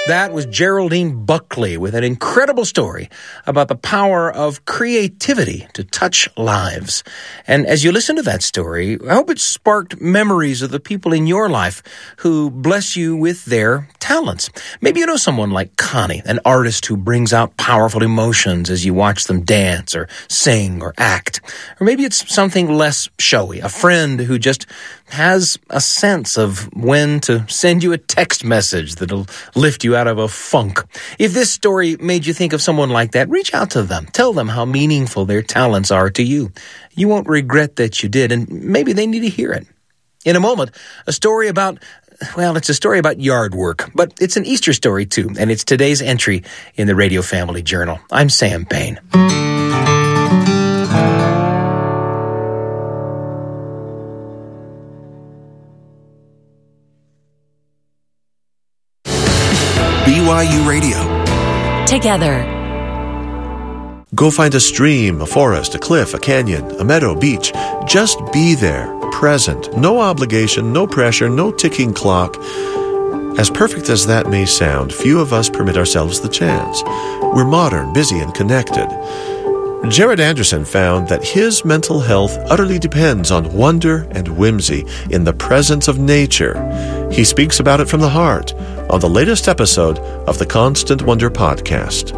That was Geraldine Buckley with an incredible story about the power of creativity to touch lives. And as you listen to that story, I hope it sparked memories of the people in your life who bless you with their talents. Maybe you know someone like Connie, an artist who brings out powerful emotions as you watch them dance or sing or act. Or maybe it's something less showy, a friend who just has a sense of when to send you a text message that'll lift you out of a funk. If this story made you think of someone like that, reach out to them. Tell them how meaningful their talents are to you. You won't regret that you did, and maybe they need to hear it. In a moment, a story about, well, it's a story about yard work, but it's an Easter story too, and it's today's entry in the Radio Family Journal. I'm Sam Payne. BYU Radio. Together. Go find a stream, a forest, a cliff, a canyon, a meadow, beach. Just be there, present. No obligation, no pressure, no ticking clock. As perfect as that may sound, few of us permit ourselves the chance. We're modern, busy, and connected. Jared Anderson found that his mental health utterly depends on wonder and whimsy in the presence of nature. He speaks about it from the heart on the latest episode of the Constant Wonder podcast.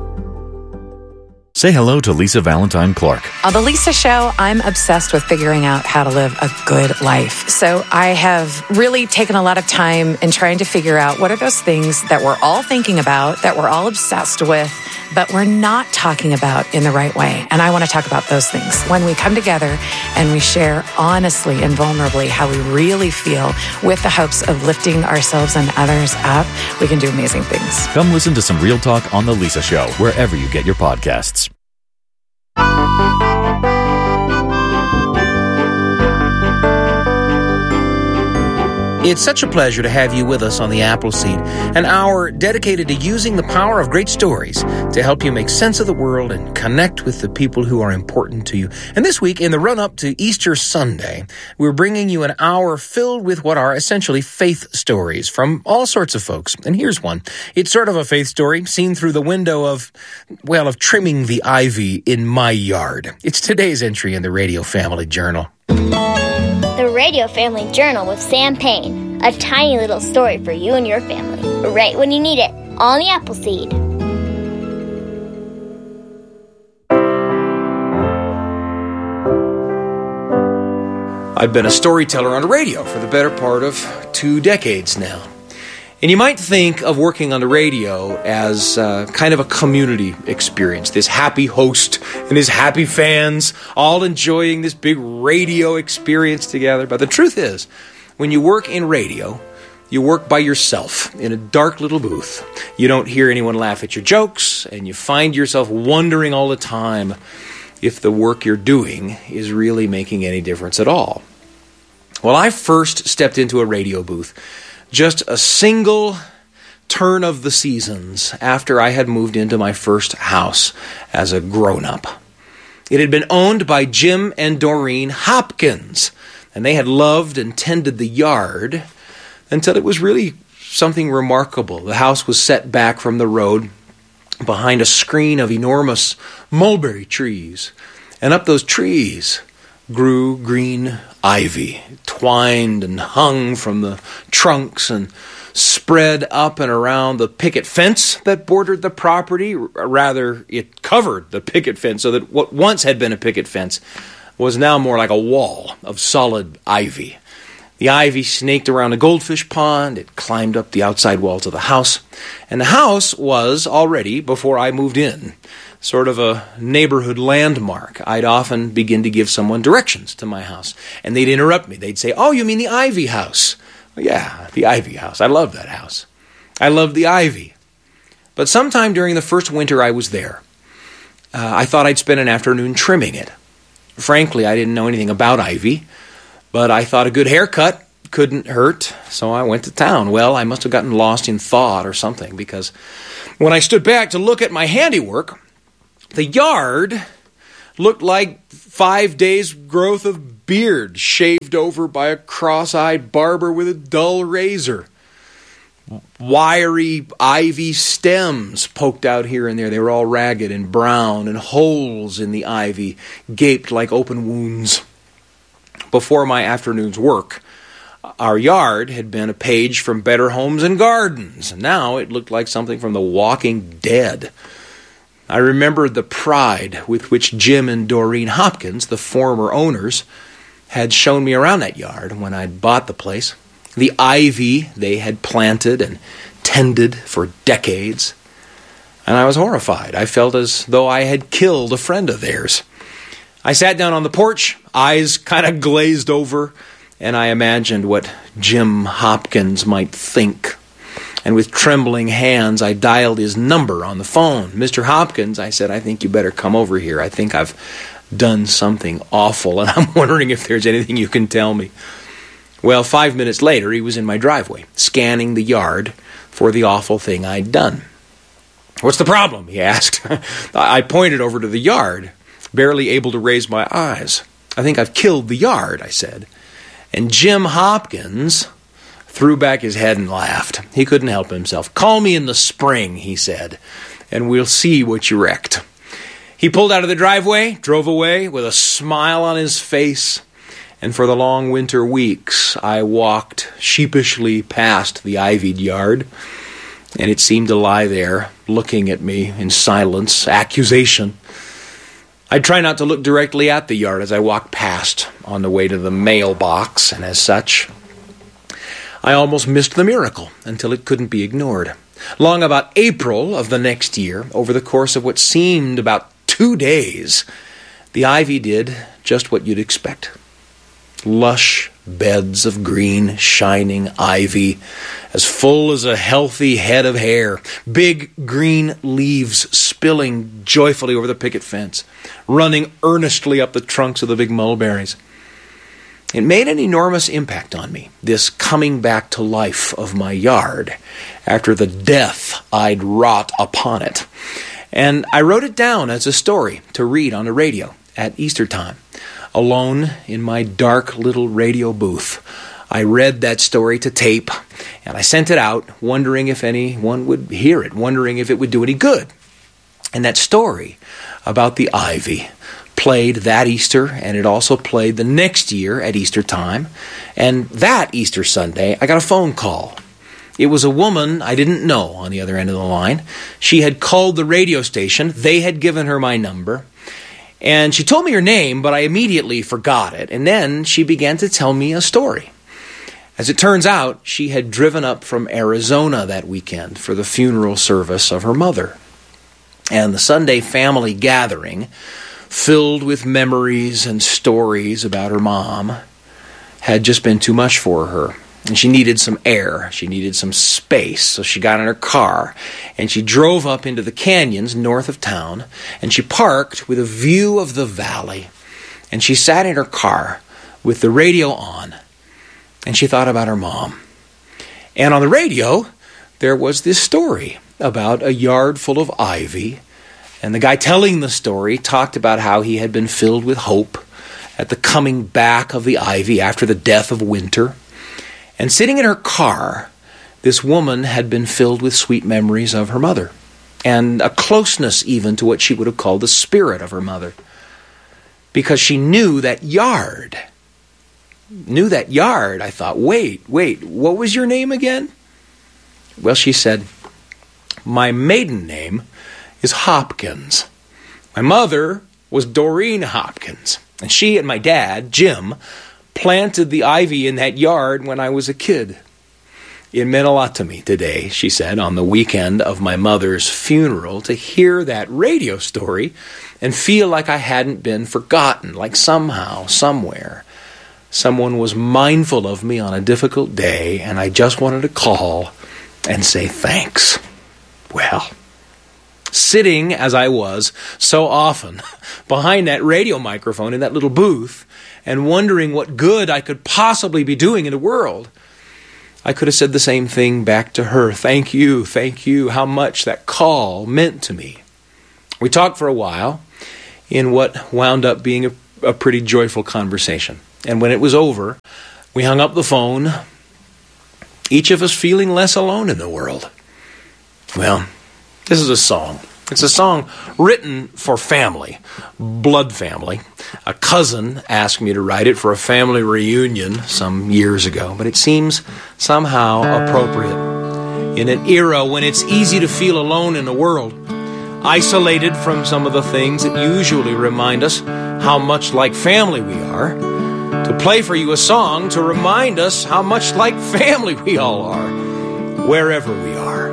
Say hello to Lisa Valentine Clark. On The Lisa Show, I'm obsessed with figuring out how to live a good life. So I have really taken a lot of time in trying to figure out what are those things that we're all thinking about, that we're all obsessed with, but we're not talking about in the right way. And I want to talk about those things. When we come together and we share honestly and vulnerably how we really feel with the hopes of lifting ourselves and others up, we can do amazing things. Come listen to some real talk on The Lisa Show, wherever you get your podcasts. It's such a pleasure to have you with us on the Appleseed, an hour dedicated to using the power of great stories to help you make sense of the world and connect with the people who are important to you. And this week, in the run-up to Easter Sunday, we're bringing you an hour filled with what are essentially faith stories from all sorts of folks. And here's one. It's sort of a faith story seen through the window of trimming the ivy in my yard. It's today's entry in the Radio Family Journal. The Radio Family Journal with Sam Payne. A tiny little story for you and your family. Right when you need it. On the Appleseed. I've been a storyteller on the radio for the better part of 2 decades now. And you might think of working on the radio as kind of a community experience. This happy host and his happy fans all enjoying this big radio experience together. But the truth is, when you work in radio, you work by yourself in a dark little booth. You don't hear anyone laugh at your jokes, and you find yourself wondering all the time if the work you're doing is really making any difference at all. Well, I first stepped into a radio booth just a single turn of the seasons after I had moved into my first house as a grown-up. It had been owned by Jim and Doreen Hopkins, and they had loved and tended the yard until it was really something remarkable. The house was set back from the road behind a screen of enormous mulberry trees, and up those trees grew green ivy, twined and hung from the trunks and spread up and around the picket fence that bordered the property. Rather, it covered the picket fence so that what once had been a picket fence was now more like a wall of solid ivy. The ivy snaked around a goldfish pond. It climbed up the outside walls of the house. And the house was already, before I moved in, sort of a neighborhood landmark. I'd often begin to give someone directions to my house, and they'd interrupt me. They'd say, "Oh, you mean the Ivy House?" Well, yeah, the Ivy House. I love that house. I love the ivy. But sometime during the first winter I was there, I thought I'd spend an afternoon trimming it. Frankly, I didn't know anything about ivy, but I thought a good haircut couldn't hurt, so I went to town. Well, I must have gotten lost in thought or something, because when I stood back to look at my handiwork, the yard looked like 5 days' growth of beard shaved over by a cross-eyed barber with a dull razor. Wiry ivy stems poked out here and there. They were all ragged and brown, and holes in the ivy gaped like open wounds. Before my afternoon's work, our yard had been a page from Better Homes and Gardens, and now it looked like something from The Walking Dead. I remembered the pride with which Jim and Doreen Hopkins, the former owners, had shown me around that yard when I'd bought the place. The ivy they had planted and tended for decades. And I was horrified. I felt as though I had killed a friend of theirs. I sat down on the porch, eyes kind of glazed over, and I imagined what Jim Hopkins might think. And with trembling hands, I dialed his number on the phone. Mr. Hopkins, I said, I think you better come over here. I think I've done something awful, and I'm wondering if there's anything you can tell me. Well, 5 minutes later, he was in my driveway, scanning the yard for the awful thing I'd done. What's the problem? He asked. I pointed over to the yard, barely able to raise my eyes. I think I've killed the yard, I said. And Jim Hopkins threw back his head and laughed. He couldn't help himself. Call me in the spring, he said, and we'll see what you wrecked. He pulled out of the driveway, drove away with a smile on his face, and for the long winter weeks, I walked sheepishly past the ivied yard, and it seemed to lie there, looking at me in silence, accusation. I'd try not to look directly at the yard as I walked past on the way to the mailbox, and as such, I almost missed the miracle until it couldn't be ignored. Long about April of the next year, over the course of what seemed about 2 days, the ivy did just what you'd expect. Lush beds of green, shining ivy, as full as a healthy head of hair, big green leaves spilling joyfully over the picket fence, running earnestly up the trunks of the big mulberries. It made an enormous impact on me, this coming back to life of my yard after the death I'd wrought upon it. And I wrote it down as a story to read on the radio at Easter time. Alone in my dark little radio booth, I read that story to tape, and I sent it out, wondering if anyone would hear it, wondering if it would do any good. And that story about the ivy played that Easter, and it also played the next year at Easter time. And that Easter Sunday, I got a phone call. It was a woman I didn't know on the other end of the line. She had called the radio station. They had given her my number. And she told me her name, but I immediately forgot it. And then she began to tell me a story. As it turns out, she had driven up from Arizona that weekend for the funeral service of her mother. And the Sunday family gathering, filled with memories and stories about her mom, had just been too much for her. And she needed some air. She needed some space. So she got in her car and she drove up into the canyons north of town, and she parked with a view of the valley. And she sat in her car with the radio on, and she thought about her mom. And on the radio, there was this story about a yard full of ivy. And the guy telling the story talked about how he had been filled with hope at the coming back of the ivy after the death of winter. And sitting in her car, this woman had been filled with sweet memories of her mother, and a closeness even to what she would have called the spirit of her mother, because she knew that yard. I thought, wait, what was your name again? Well, she said, my maiden name is Hopkins. My mother was Doreen Hopkins, and she and my dad, Jim, planted the ivy in that yard when I was a kid. It meant a lot to me today, she said, on the weekend of my mother's funeral, to hear that radio story and feel like I hadn't been forgotten, like somehow, somewhere, someone was mindful of me on a difficult day, and I just wanted to call and say thanks. Well, sitting as I was so often behind that radio microphone in that little booth, and wondering what good I could possibly be doing in the world, I could have said the same thing back to her. Thank you, how much that call meant to me. We talked for a while in what wound up being a pretty joyful conversation. And when it was over, we hung up the phone, each of us feeling less alone in the world. Well, this is a song. It's a song written for family, blood family. A cousin asked me to write it for a family reunion some years ago, but it seems somehow appropriate in an era when it's easy to feel alone in the world, isolated from some of the things that usually remind us how much like family we are, to play for you a song to remind us how much like family we all are, wherever we are.